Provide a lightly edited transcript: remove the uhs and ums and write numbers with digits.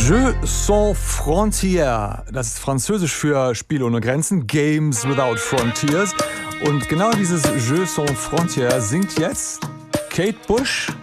Jeux sans frontières. Das ist französisch für Spiele ohne Grenzen, Games without frontiers. Und genau dieses Jeux sans frontières singt jetzt Kate Bush